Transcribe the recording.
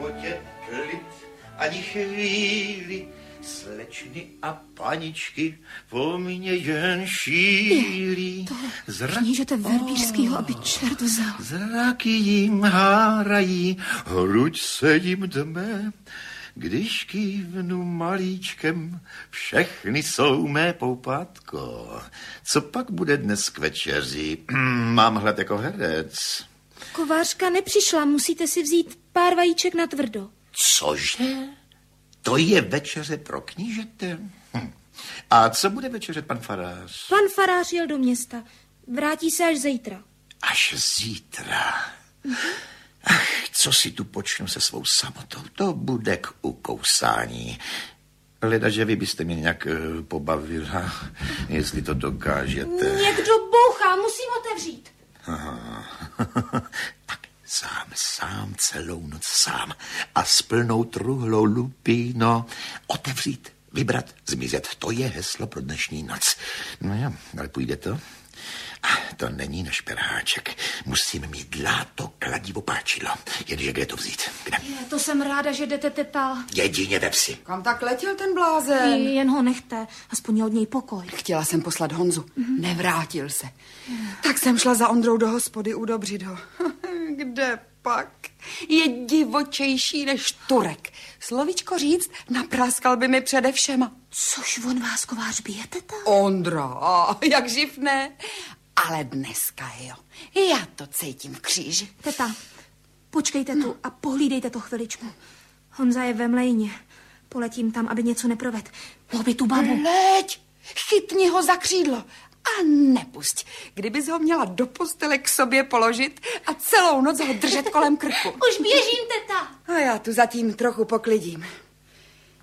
životě klid ani chvíli, slečny a paničky po mně jen šílí. Knížete Verbířskýho, aby čert vzal. Zraky jim hárají, hruď se jim dme. Když kývnu malíčkem, všechny jsou mé poupátko. Co pak bude dnes k večeři? Mám hlad jako herec. Kovářka nepřišla, musíte si vzít pár vajíček na tvrdo. Cože? To je večeře pro knížete? A co bude večeřet pan farář? Pan farář jel do města. Vrátí se až zítra. Až zítra? Ach, co si tu počnu se svou samotou? To bude k ukousání. Leda, že vy byste mě nějak pobavila, jestli to dokážete. Někdo bouchá, musím otevřít. Aha. Tak sám, celou noc sám. A s plnou truhlou lupíno. Otevřít, vybrat, zmizet. To je heslo pro dnešní noc. No jo, ale půjde to? To není na šperáček. Musím mít dláto, kladivo, páčidlo. Jenže kde to vzít? Kde? To jsem ráda, že jdete, teta. Jedině ve vsi. Kam tak letěl ten blázen? Jen ho nechte, aspoň je od něj pokoj. Chtěla jsem poslat Honzu. Nevrátil se. Tak jsem šla za Ondrou do hospody udobřit ho. Kde pak? Je divočejší než Turek. Slovíčko říct, napráskal by mi přede všema. Což on vás, kovář, bije, teta? Ondra, jak živ ne. Ale dneska, jo. Já to cítím v kříži. Teta, počkejte tu a pohlídejte to chviličku. Honza je ve mlejně. Poletím tam, aby něco neproved. Lobi tu babu. Leď, chytni ho za křídlo a nepusť. Kdybys ho měla do postele k sobě položit a celou noc ho držet kolem krku. Už běžím, teta. A já tu zatím trochu poklidím.